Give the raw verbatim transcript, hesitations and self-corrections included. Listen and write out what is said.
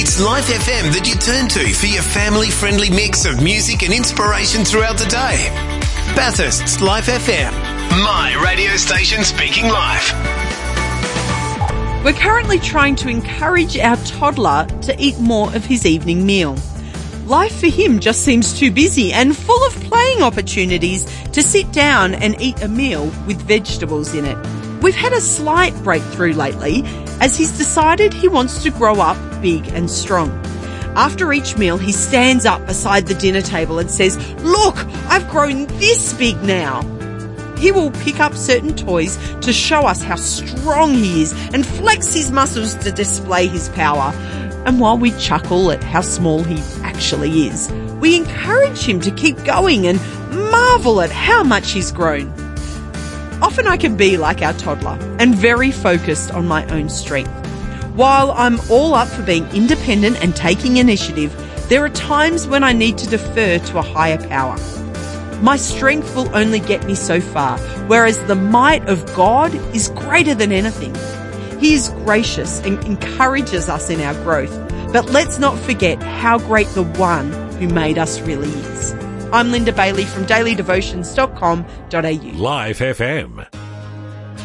It's Life F M that you turn to for your family-friendly mix of music and inspiration throughout the day. Bathurst's Life F M, my radio station speaking life. We're currently trying to encourage our toddler to eat more of his evening meal. Life for him just seems too busy and full of playing opportunities to sit down and eat a meal with vegetables in it. We've had a slight breakthrough lately as he's decided he wants to grow up big and strong. After each meal, he stands up beside the dinner table and says, "Look, I've grown this big now." He will pick up certain toys to show us how strong he is and flex his muscles to display his power. And while we chuckle at how small he actually is, we encourage him to keep going and marvel at how much he's grown. Often I can be like our toddler and very focused on my own strength. While I'm all up for being independent and taking initiative, there are times when I need to defer to a higher power. My strength will only get me so far, whereas the might of God is greater than anything. He is gracious and encourages us in our growth, but let's not forget how great the one who made us really is. I'm Linda Bailey from daily devotions dot com dot a u. Life F M.